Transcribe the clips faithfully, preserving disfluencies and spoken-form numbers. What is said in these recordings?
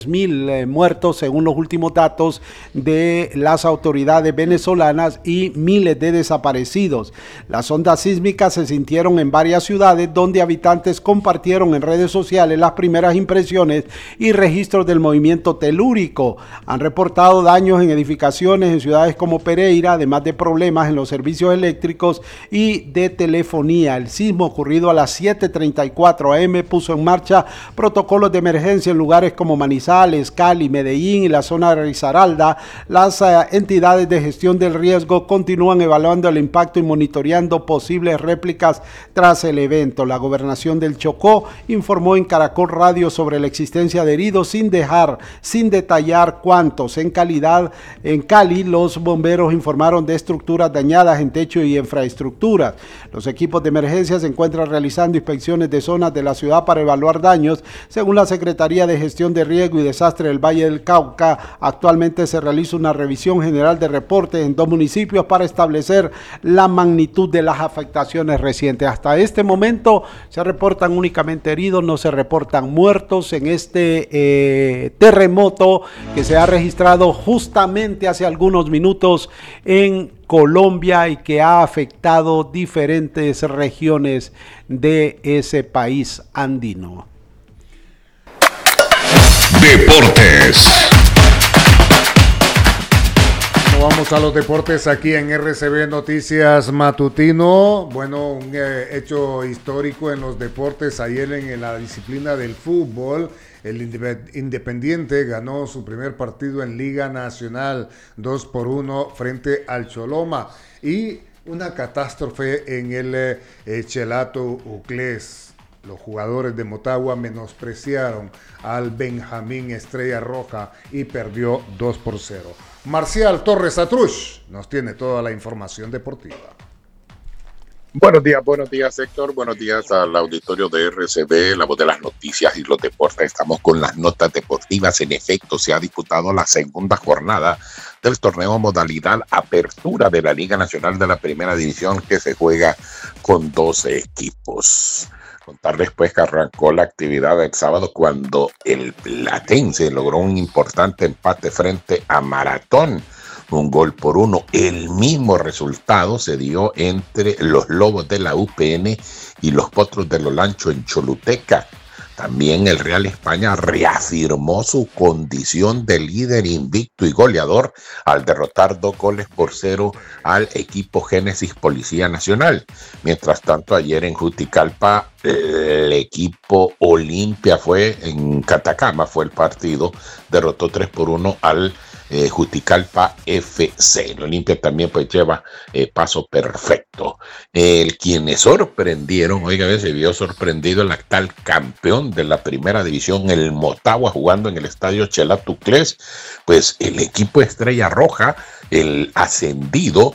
mil eh, muertos según los últimos datos de las autoridades venezolanas y miles de desaparecidos. Las ondas sísmicas se sintieron en varias ciudades donde habitantes compartieron en redes sociales las primeras impresiones y registros del movimiento telúrico. Han reportado daños en edificaciones en ciudades como Pereira, además de problemas en los servicios eléctricos y de telefonía. El sismo ocurrido a las siete treinta y cuatro a eme puso en marcha protocolos de emergencia en lugares como Manizales, Cali, Medellín y la zona de Risaralda. Las uh, entidades de gestión del riesgo continúan evaluando el impacto y monitoreando posibles réplicas tras el evento. La gobernación del Chocó informó en Caracol Radio sobre la existencia de heridos sin dejar, sin detallar cuántos. En calidad, en Cali, los bomberos informaron de estructuras dañadas en techo y infraestructuras. Los equipos de emergencia se encuentran realizando inspecciones de zonas de la ciudad para evaluar daños. Según la Secretaría de Gestión de Riesgo y Desastre del Valle del Cauca, actualmente se realiza una revisión general de reportes en dos municipios para establecer la magnitud de las afectaciones recientes. Hasta este momento se reportan únicamente heridos, no se reportan muertos en este eh, terremoto que se ha registrado justamente hace algunos minutos en Colombia y que ha afectado diferentes regiones de ese país andino. Deportes. Vamos a los deportes aquí en R C B Noticias Matutino. Bueno, un eh, hecho histórico en los deportes ayer en, en la disciplina del fútbol. El Independiente ganó su primer partido en Liga Nacional dos por uno frente al Choloma, y una catástrofe en el eh, Chelato Uclés. Los jugadores de Motagua menospreciaron al Benjamín Estrella Roja y perdió dos por cero. Marcial Torres Atrush nos tiene toda la información deportiva. Buenos días, buenos días Héctor, buenos días al auditorio de R C B, la voz de las noticias y los deportes. Estamos con las notas deportivas. En efecto, se ha disputado la segunda jornada del torneo modalidad apertura de la Liga Nacional de la Primera División, que se juega con doce equipos. Contarles pues que arrancó la actividad el sábado cuando el Platense logró un importante empate frente a Maratón, un gol por uno. El mismo resultado se dio entre los Lobos de la U P N y los Potros del Olancho en Choluteca. También el Real España reafirmó su condición de líder invicto y goleador al derrotar dos goles por cero al equipo Génesis Policía Nacional. Mientras tanto, ayer en Juticalpa, el equipo Olimpia fue en Catacama, fue el partido, derrotó tres por uno al Eh, Juticalpa F C. El Olimpia también pues lleva eh, paso perfecto. El quienes sorprendieron, oiga, se vio sorprendido el actual campeón de la primera división, el Motagua, jugando en el estadio Chelato Uclés. Pues el equipo Estrella Roja, el ascendido,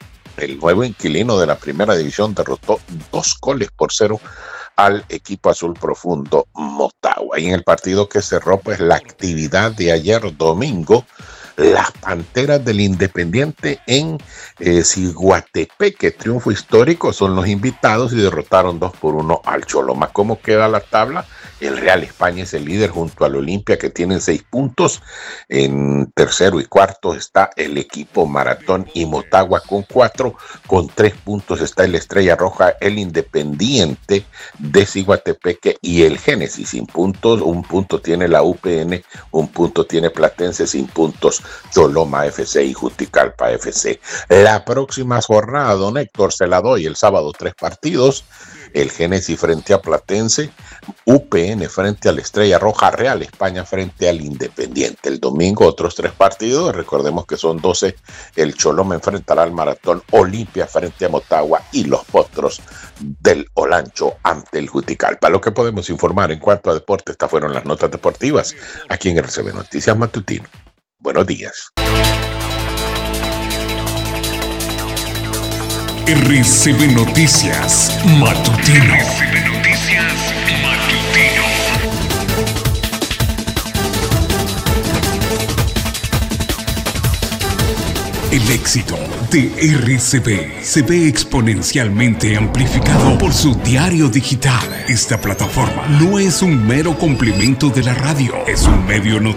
el nuevo inquilino de la primera división, derrotó dos goles por cero al equipo azul profundo Motagua. Y en el partido que cerró pues la actividad de ayer domingo, las Panteras del Independiente en eh, Ciguatepeque, triunfo histórico, son los invitados y derrotaron dos por uno al Choloma. ¿Cómo queda la tabla? El Real España es el líder junto al Olimpia, que tienen seis puntos. En tercero y cuarto está el equipo Maratón y Motagua con cuatro. Con tres puntos está el Estrella Roja, el Independiente de Ciguatepeque y el Génesis sin puntos. Un punto tiene la U P N, un punto tiene Platense, sin puntos Choloma F C y Juticalpa F C. La próxima jornada, don Héctor, se la doy el sábado, tres partidos. El Génesis frente a Platense, U P N frente a la Estrella Roja, Real España frente al Independiente. El domingo otros tres partidos, recordemos que son doce, el Choloma enfrentará al Maratón, Olimpia frente a Motagua y los Potros del Olancho ante el Juticalpa. Lo que podemos informar en cuanto a deporte, estas fueron las notas deportivas aquí en R C B Noticias Matutino. Buenos días. R C B Noticias Matutino. R C B Noticias Matutino. El éxito de R C B se ve exponencialmente amplificado por su diario digital. Esta plataforma no es un mero complemento de la radio, es un medio noticioso